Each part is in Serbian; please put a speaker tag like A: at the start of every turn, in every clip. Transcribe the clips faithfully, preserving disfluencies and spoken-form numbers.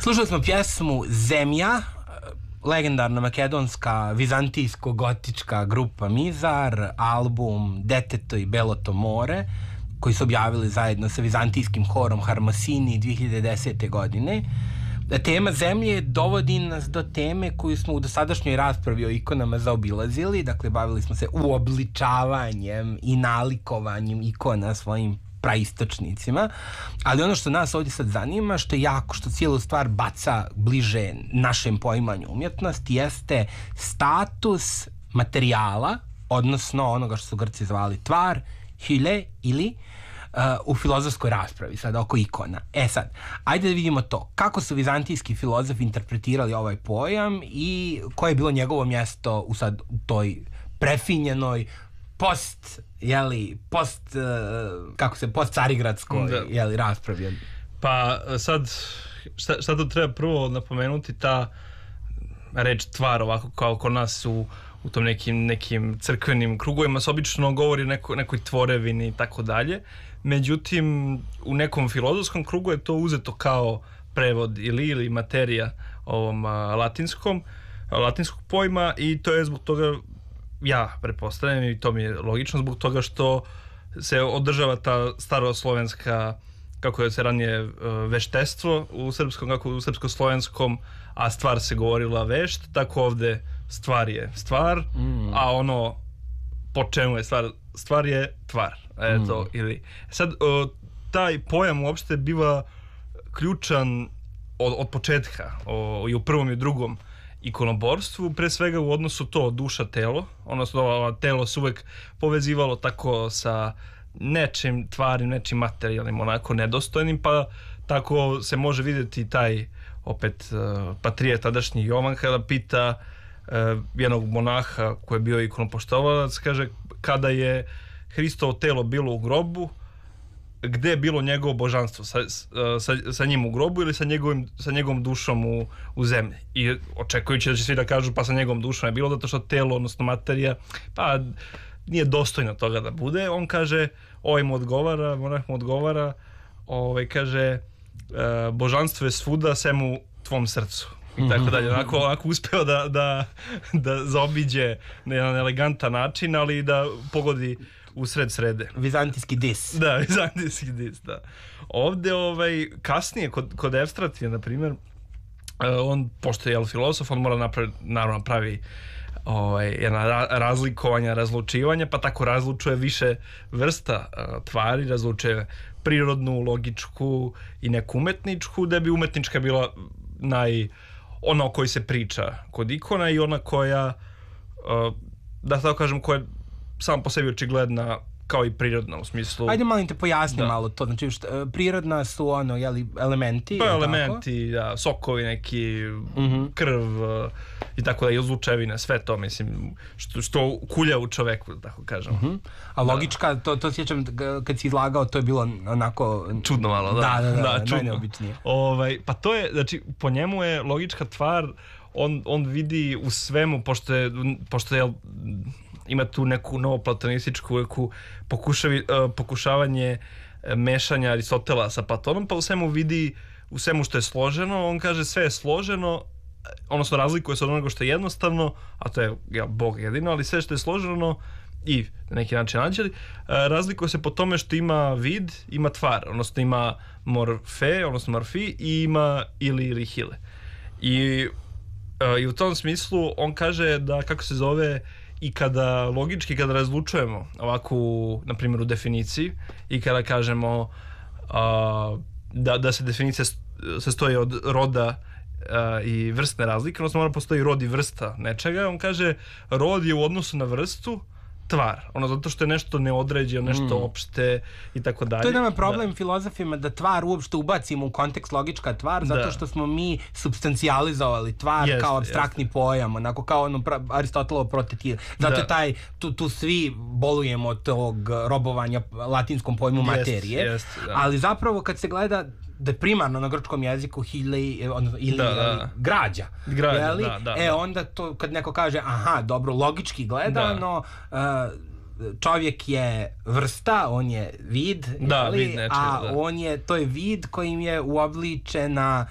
A: Slušali smo pjesmu Zemlja, legendarna makedonska vizantijsko-gotička grupa Mizar, album Deteto i Beloto more, koji su objavili zajedno sa vizantijskim horom Harmasini dvije hiljade desete. godine. Tema Zemlje dovodi nas do teme koju smo u dosadašnjoj raspravi o ikonama zaobilazili, dakle bavili smo se uobličavanjem i nalikovanjem ikona svojim praistočnicima, ali ono što nas ovdje sad zanima, što je jako, što cijelu stvar baca bliže našem poimanju umjetnosti, jeste status materijala, odnosno onoga što su Grci zvali tvar, hyle ili uh, u filozofskoj raspravi sad oko ikona. E sad, ajde da vidimo to. Kako su vizantijski filozofi interpretirali ovaj pojam i koje je bilo njegovo mjesto u sad u toj prefinjenoj post, jeli, post, uh, kako se, post carigradskoj, da. Jeli, raspravi.
B: Pa sad, šta, šta to treba prvo napomenuti, ta reč tvar ovako kao kod nas u, u tom nekim, nekim crkvenim krugovima se obično govori o neko, nekoj tvorevini i tako dalje. Međutim, u nekom filozofskom krugu je to uzeto kao prevod ili, ili materija ovom a, latinskom, a, latinskog pojma i to je zbog toga, ja pretpostavljam i to mi je logično, zbog toga što se održava ta staroslovenska, kako je se ranije veštestvo u srpskom, kako u srpsko-slovenskom, a stvar se govorila vešt, tako ovde stvar je stvar, mm. a ono po čemu je stvar, stvar je tvar. Eto, mm. ili sad o, taj pojam uopšte biva ključan od, od početka o, i u prvom i u drugom ikonoborstvu, pre svega u odnosu to duša-telo, odnosno telo se uvek povezivalo tako sa nečim tvarnim, nečim materijalnim, onako nedostojnim, pa tako se može vidjeti taj opet uh, patrijarh tadašnji Jovan kada pita uh, jednog monaha koji je bio ikonopoštovalac, kaže kada je Hristovo telo bilo u grobu, gde je bilo njegovo božanstvo, sa, sa, sa njim u grobu ili sa, njegovim, sa njegovom dušom u, u zemlji. I očekujući da će svi da kažu pa sa njegovom dušom je bilo, zato što telo, odnosno materija, pa nije dostojno toga da bude. On kaže, ovaj mu odgovara, monah mu odgovara, ovaj, kaže, božanstvo je svuda, sem u tvom srcu. I tako dalje. Onako, onako uspeo da, da, da zaobiđe na jedan elegantan način, ali da pogodi u sred srede.
A: Vizantijski dis.
B: Da, vizantijski dis, da. Ovde, ovaj, kasnije, kod, kod Evstratija, na primjer, on, pošto je filozof, on mora napravi, naravno pravi ovaj, jedna razlikovanja, razlučivanja, pa tako razlučuje više vrsta uh, tvari, razlučuje prirodnu, logičku i neku umetničku, da bi umetnička bila naj, ona o kojoj se priča kod ikona i ona koja, uh, da tako kažem, koja je sam po sebi očigledna kao i prirodna u smislu.
A: Ajde malo te pojasni da. Malo to, znači šta, prirodna su ono, jeli, elementi?
B: Pa elementi, da, sokovi neki, mm-hmm. krv i tako da, i zvučevine, sve to, mislim, što, što kulja u čoveku, tako kažem.
A: Mm-hmm. A logička, to, to sjećam kad si izlagao, to je bilo onako...
B: Čudno malo, da.
A: Da, da, da,
B: da čudno.
A: najneobičnije.
B: Ovaj, pa to je, znači, po njemu je logička tvar, on, on vidi u svemu, pošto je, pošto je ima tu neku novoplatonističku neku pokušavi, uh, pokušavanje mešanja Aristotela sa Platonom, pa u svemu vidi, u svemu što je složeno, on kaže sve je složeno, odnosno razlikuje se od onoga što je jednostavno, a to je ja, Bog jedino, ali sve što je složeno i na neki način anđeli, uh, razlikuje se po tome što ima vid, ima tvar, odnosno ima morfe, odnosno morfi i ima ili ili hile. I, uh, i u tom smislu on kaže da, kako se zove, i kada logički, kada razlučujemo ovako, na primjer u definiciji i kada kažemo a, da, da se definicija sastoji od roda a, i vrstne razlike, odnosno mora postoji rod i vrsta nečega, on kaže rod je u odnosu na vrstu tvar, ono zato što je nešto neodređeno, nešto mm. opšte i tako dalje.
A: To je nama problem da. filozofima da tvar uopšte ubacimo u kontekst logička tvar, zato da. što smo mi substancijalizovali tvar jest, kao apstraktni jest. pojam, onako kao ono Aristotelovo protetije. Zato da. taj, tu, tu svi bolujemo od tog robovanja latinskom pojmu jest, materije, jest, ali zapravo kad se gleda da je primarno na grčkom jeziku hili, ili da, da. građa,
B: građa da, da,
A: e
B: da.
A: onda to kad neko kaže aha, dobro, logički gledano da. uh, čovjek je vrsta, on je vid,
B: da,
A: jeli,
B: vid nečega,
A: a
B: da.
A: on je, to je vid kojim je uobličena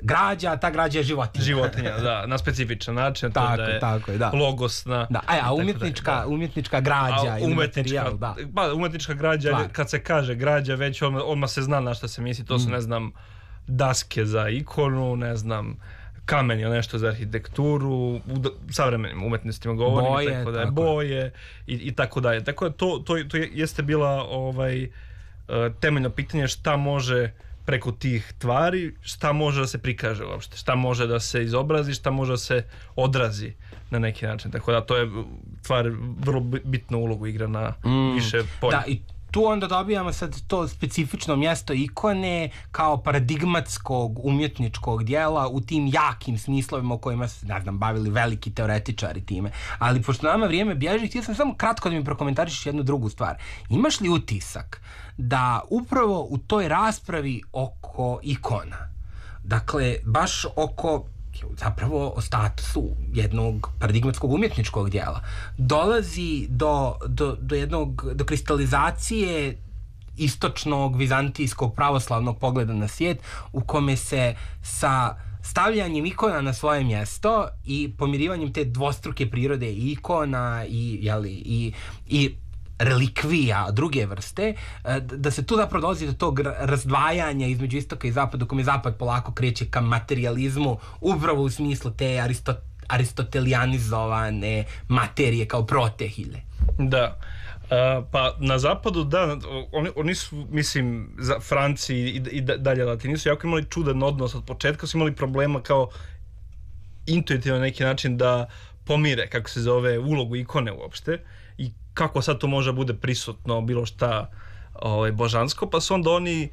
A: građa, a ta građa je životinja.
B: Životinja, da, na specifičan način.
A: Tako,
B: to da je
A: tako je, da.
B: logosna.
A: Da, a, a umjetnička, da. umjetnička građa
B: a,
A: ili materijal, da.
B: Pa, umjetnička građa, Tvar. kad se kaže građa, već odmah, odmah se zna na što se misli. To su, mm. ne znam, daske za ikonu, ne znam, kamen ili nešto za arhitekturu, u savremenim umetnostima govorim,
A: boje,
B: tako da je,
A: tako.
B: boje i, i tako dalje. Tako da to, to, to jeste bila ovaj, temeljno pitanje šta može preko tih tvari, šta može da se prikaže uopšte, šta može da se izobrazi, šta može da se odrazi na neki način. Tako da to je tvar vrlo bitnu ulogu igra na mm. više polja.
A: Da, i tu onda dobijamo sad to specifično mjesto ikone kao paradigmatskog umjetničkog dijela u tim jakim smislovima o kojima se, ne znam, bavili veliki teoretičari time. Ali pošto nama vrijeme bježi, htio sam samo kratko da mi prokomentarišeš jednu drugu stvar. Imaš li utisak da upravo u toj raspravi oko ikona, dakle, baš oko zapravo o statusu jednog paradigmatskog umjetničkog dijela, dolazi do, do, do jednog, do kristalizacije istočnog vizantijskog pravoslavnog pogleda na svijet, u kome se sa stavljanjem ikona na svoje mjesto i pomirivanjem te dvostruke prirode ikona i, jeli, i, i relikvija druge vrste, da se tu zapravo dolazi do tog razdvajanja između istoka i zapada, u kome zapad polako kreće ka materijalizmu, upravo u smislu te aristot, aristotelijanizovane materije kao protehilje.
B: Da. Uh, pa na zapadu, da, oni, oni su, mislim, za Franci i, i dalje Latini su jako imali čudan odnos od početka, su imali problema kao intuitivno na neki način da pomire, kako se zove, ulogu ikone uopšte i kako sad to može bude prisutno bilo šta ovaj, božansko, pa su onda oni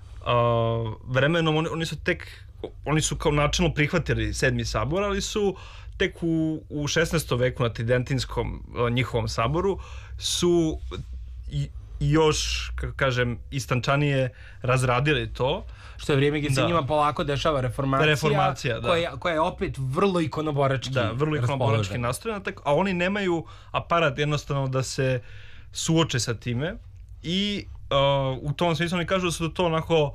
B: uh, vremenom, oni, oni su tek, oni su kao načelno prihvatili sedmi sabor, ali su tek u, u šesnaestom veku na Tridentinskom uh, njihovom saboru su i, još, kako kažem, istančanije razradili to.
A: Što je vrijeme gdje se njima polako dešava reformacija,
B: reformacija
A: koja, koja je opet vrlo ikonoborački
B: Da, vrlo ikonoborački nastrojena, a oni nemaju aparat jednostavno da se suoče sa time i uh, u tom smislu oni kažu da su to onako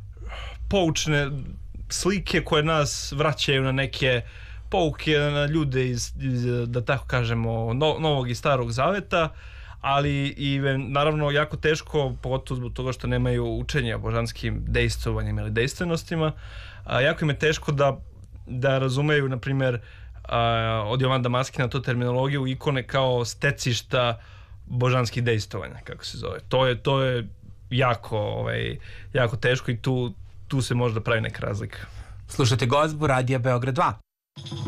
B: poučne slike koje nas vraćaju na neke pouke, na ljude iz, iz da tako kažemo, no, Novog i Starog Zaveta, ali i naravno jako teško, pogotovo zbog toga što nemaju učenja o božanskim dejstvovanjima ili dejstvenostima, a, jako im je teško da, da razumeju, na primjer, a, od Jovan Damaskina tu terminologiju ikone kao stecišta božanskih dejstvovanja, kako se zove. To je, to je jako, ovaj, jako teško i tu, tu se možda pravi neka razlika.
A: Slušajte Gozbu, Radija Beograd dva.